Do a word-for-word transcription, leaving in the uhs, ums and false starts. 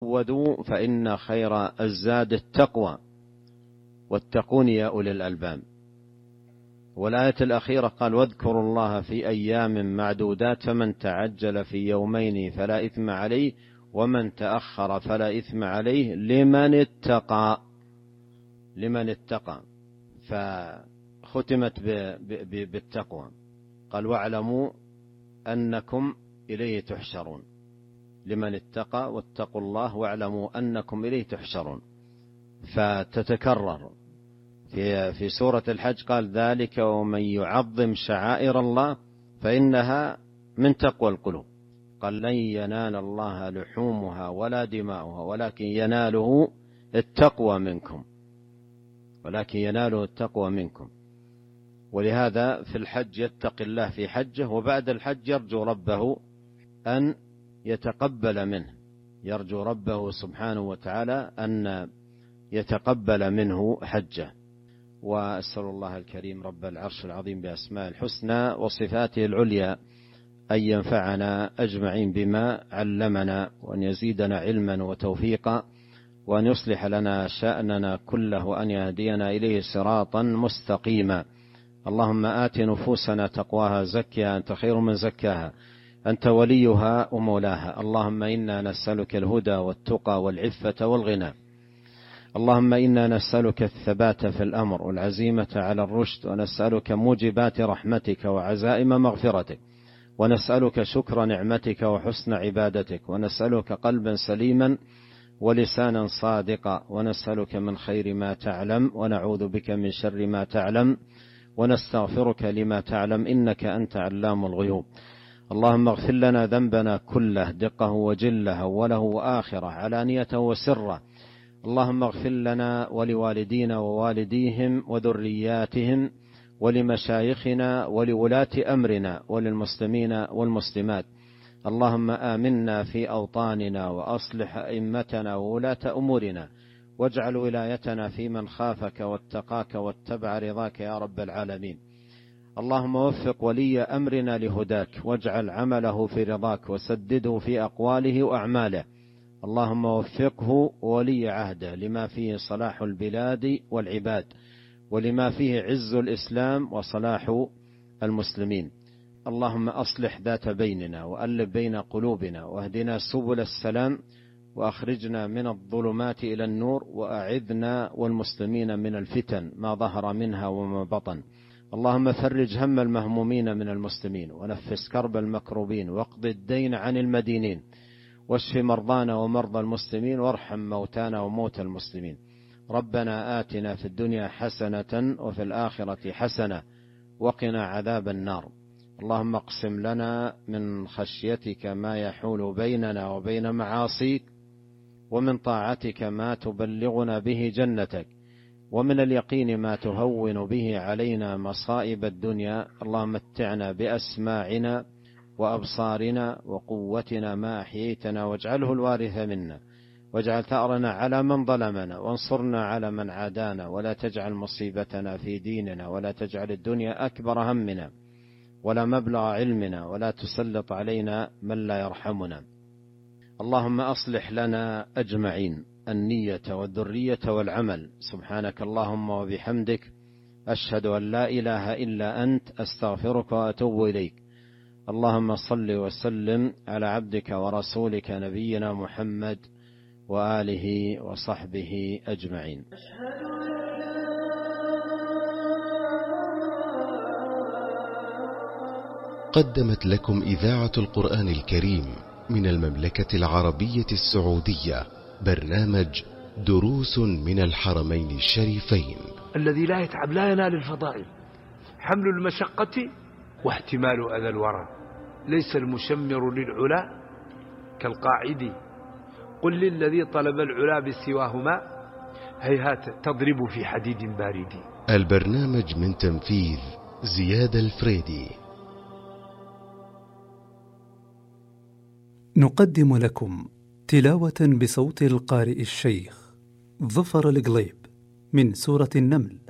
وتزودوا فإن خير الزاد التقوى واتقون يا أولي الألباب. والآية الأخيرة قال واذكروا الله في أيام معدودات فمن تعجل في يومين فلا إثم عليه ومن تأخر فلا إثم عليه لمن اتقى. لمن اتقى فختمت بالتقوى. قال واعلموا أنكم إليه تحشرون. لمن اتقى واتقوا الله واعلموا أنكم إليه تحشرون. فتتكرر في في سورة الحج قال ذلك ومن يعظم شعائر الله فإنها من تقوى القلوب. قال لن ينال الله لحومها ولا دماؤها ولكن يناله التقوى منكم ولكن يناله التقوى منكم. ولهذا في الحج يتقي الله في حجه وبعد الحج يرجو ربه أن يتقبل منه، يرجو ربه سبحانه وتعالى أن يتقبل منه حجه. وأسأل الله الكريم رب العرش العظيم بأسماء الحسنى وصفاته العليا أن ينفعنا أجمعين بما علمنا وأن يزيدنا علما وتوفيقا وأن يصلح لنا شأننا كله وأن يهدينا إليه صراطا مستقيما. اللهم آت نفوسنا تقواها زكها أنت خير من زكاها أنت وليها ومولاها. اللهم إنا نسألك الهدى والتقى والعفة والغنى. اللهم إنا نسألك الثبات في الأمر والعزيمة على الرشد ونسألك موجبات رحمتك وعزائم مغفرتك ونسألك شكر نعمتك وحسن عبادتك ونسألك قلبا سليما ولسانا صادقا ونسألك من خير ما تعلم ونعوذ بك من شر ما تعلم ونستغفرك لما تعلم إنك أنت علام الغيوب. اللهم اغفر لنا ذنبنا كله دقه وجله أوله وآخره علانيته وسره. اللهم اغفر لنا ولوالدينا ووالديهم وذرياتهم ولمشايخنا ولولاة أمرنا وللمسلمين والمسلمات. اللهم آمنا في أوطاننا وأصلح أئمتنا وولاة أمورنا واجعل ولايتنا في من خافك واتقاك واتبع رضاك يا رب العالمين. اللهم وفق ولي أمرنا لهداك واجعل عمله في رضاك وسدده في أقواله وأعماله. اللهم وفقه ولي عهده لما فيه صلاح البلاد والعباد ولما فيه عز الإسلام وصلاح المسلمين. اللهم أصلح ذات بيننا وألف بين قلوبنا واهدنا سبل السلام وأخرجنا من الظلمات إلى النور وأعذنا والمسلمين من الفتن ما ظهر منها وما بطن. اللهم فرج هم المهمومين من المسلمين ونفس كرب المكروبين واقض الدين عن المدينين واشف مرضانا ومرضى المسلمين وارحم موتانا وموتى المسلمين. ربنا آتنا في الدنيا حسنة وفي الآخرة حسنة وقنا عذاب النار. اللهم اقسم لنا من خشيتك ما يحول بيننا وبين معاصيك ومن طاعتك ما تبلغنا به جنتك ومن اليقين ما تهون به علينا مصائب الدنيا. اللهم متعنا بأسماعنا وأبصارنا وقوتنا ما أحييتنا واجعله الوارث منا واجعل ثأرنا على من ظلمنا وانصرنا على من عادانا ولا تجعل مصيبتنا في ديننا ولا تجعل الدنيا أكبر همنا ولا مبلغ علمنا ولا تسلط علينا من لا يرحمنا. اللهم أصلح لنا أجمعين النية والذرية والعمل. سبحانك اللهم وبحمدك أشهد أن لا إله إلا أنت أستغفرك وأتوب إليك. اللهم صل وسلم على عبدك ورسولك نبينا محمد وآله وصحبه أجمعين. قدمت لكم إذاعة القرآن الكريم من المملكة العربية السعودية برنامج دروس من الحرمين الشريفين. الذي لا يتعب لا ينال الفضائل. حمل المشقة واحتمال أذى الورى. ليس المشمر للعلا كالقاعد. قل للذي طلب العلا بسواهما هيهات تضرب في حديد بارد. البرنامج من تنفيذ زياد الفريدي. نقدم لكم تلاوة بصوت القارئ الشيخ ظفر القليب من سورة النمل